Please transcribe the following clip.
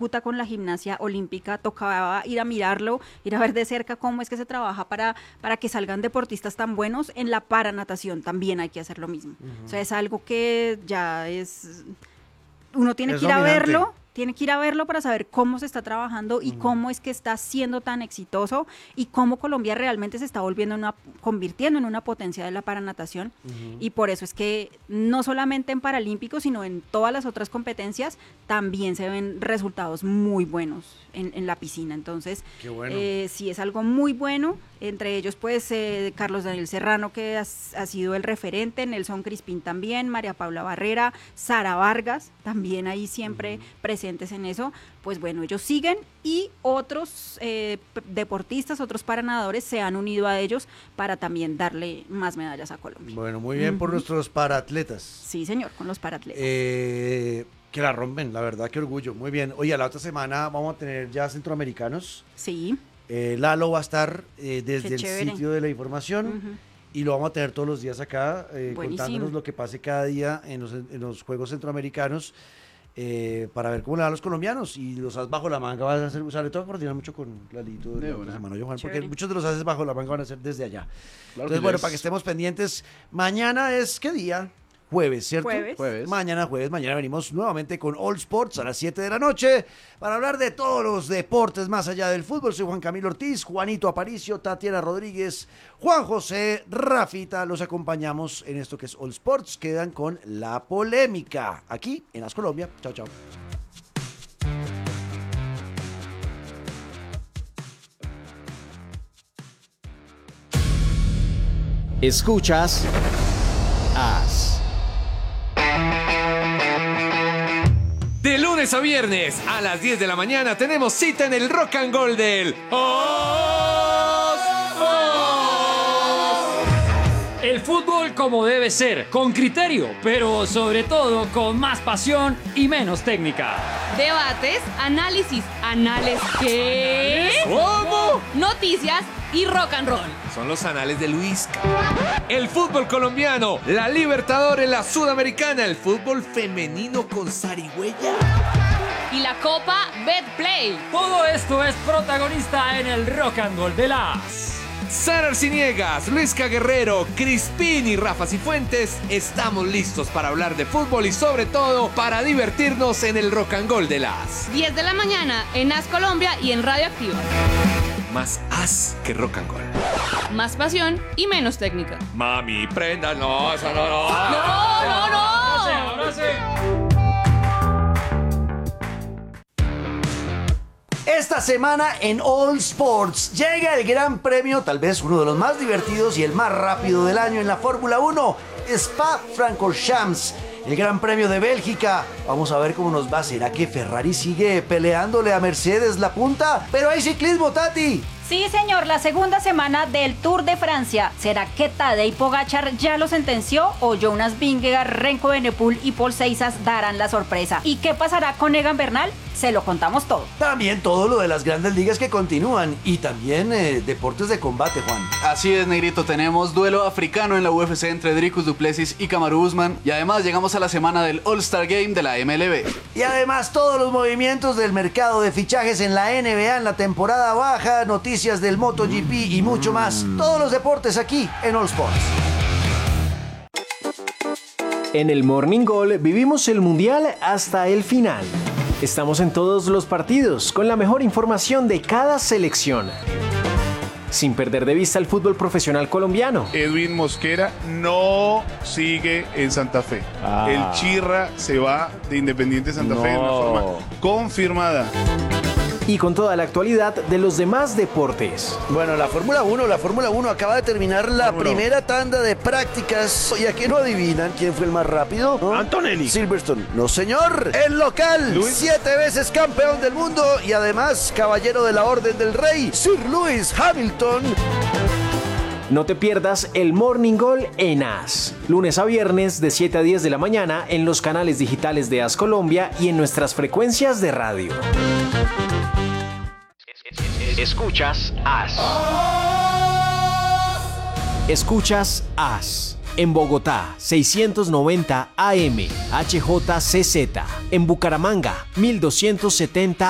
Cúcuta con la gimnasia olímpica, tocaba ir a mirarlo, ir a ver de cerca cómo es que se trabaja para que salgan deportistas tan buenos. En la paranatación también hay que hacer lo mismo. O sea, es algo que ya es... Uno tiene que ir a verlo. Tiene que ir a verlo para saber cómo se está trabajando y cómo es que está siendo tan exitoso y cómo Colombia realmente se está convirtiendo en una potencia de la paranatación. Y por eso es que no solamente en Paralímpicos, sino en todas las otras competencias también se ven resultados muy buenos en la piscina. Entonces, qué bueno. Sí es algo muy bueno. Entre ellos, pues, Carlos Daniel Serrano, que ha sido el referente, Nelson Crispín también, María Paula Barrera, Sara Vargas, también ahí siempre presentes en eso. Pues bueno, ellos siguen y otros deportistas, otros paranadadores se han unido a ellos para también darle más medallas a Colombia. Bueno, muy bien por nuestros paraatletas. Sí, señor, con los paratletas. Que la rompen, la verdad, qué orgullo. Muy bien. Oye, la otra semana vamos a tener ya centroamericanos. Sí. Lalo va a estar desde el sitio de la información y lo vamos a tener todos los días acá contándonos lo que pase cada día en los Juegos Centroamericanos para ver cómo le va a los colombianos. Y los as bajo la manga van a hacer, o sea, le tengo que coordinar mucho con Lalito de la semana, Johan, porque muchos de los ases bajo la manga van a ser desde allá. Claro. Entonces, bueno, para que estemos pendientes, mañana es, ¿qué día? Jueves, ¿cierto? Jueves. Mañana venimos nuevamente con All Sports a las 7 de la noche para hablar de todos los deportes más allá del fútbol. Soy Juan Camilo Ortiz, Juanito Aparicio, Tatiana Rodríguez, Juan José, Rafita. Los acompañamos en esto que es All Sports. Quedan con la polémica aquí en As Colombia. Chao, chao. Escuchas As. De lunes a viernes a las 10 de la mañana tenemos cita en el Rock and Roll del El fútbol como debe ser, con criterio, pero sobre todo con más pasión y menos técnica. Debates, análisis, ¿qué? ¿Cómo? Noticias y rock and roll. Son los anales de Luisca. El fútbol colombiano, la Libertadores, la Sudamericana, el fútbol femenino con zarigüeya. Y la Copa Betplay. Todo esto es protagonista en el Rock and Roll de las. Sara Arciniegas, Luisca Guerrero, Crispín y Rafa Cifuentes estamos listos para hablar de fútbol y sobre todo para divertirnos en el Rock and Roll de las 10 de la mañana en As Colombia y en Radio Activa. Más as que rock and roll. Más pasión y menos técnica. Mami, prenda, no, eso no. No. Ahora sí. Esta semana en All Sports llega el Gran Premio, tal vez uno de los más divertidos y el más rápido del año en la Fórmula 1, Spa-Francorchamps, el Gran Premio de Bélgica. Vamos a ver cómo nos va. ¿Será que Ferrari sigue peleándole a Mercedes la punta? Pero hay ciclismo, Tati. Sí, señor, la segunda semana del Tour de Francia. ¿Será que Tadej Pogačar ya lo sentenció o Jonas Vingegaard, Renko Benepul y Paul Seisas darán la sorpresa? ¿Y qué pasará con Egan Bernal? Se lo contamos todo. También todo lo de las grandes ligas que continúan y también deportes de combate, Juan. Así es, Negrito, tenemos duelo africano en la UFC entre Dricus du Plessis y Kamaru Usman y además llegamos a la semana del All-Star Game de la MLB. Y además todos los movimientos del mercado de fichajes en la NBA en la temporada baja, noticias del MotoGP y mucho más. Todos los deportes aquí en All Sports. En el Morning Goal vivimos el Mundial hasta el final. Estamos en todos los partidos con la mejor información de cada selección. Sin perder de vista el fútbol profesional colombiano. Edwin Mosquera no sigue en Santa Fe. El Chirra se va de Independiente Santa Fe de una forma confirmada. Y con toda la actualidad de los demás deportes. Bueno, la Fórmula 1 acaba de terminar la primera tanda de prácticas. ¿Y a qué no adivinan quién fue el más rápido? ¿No? Antonelli. Silverstone. No, señor. El local. 7 veces campeón del mundo y además caballero de la Orden del Rey, Sir Lewis Hamilton. No te pierdas el Morning Goal en As. Lunes a viernes de 7 a 10 de la mañana en los canales digitales de As Colombia y en nuestras frecuencias de radio. Escuchas As. Escuchas As. En Bogotá, 690 AM, HJCZ. En Bucaramanga, 1270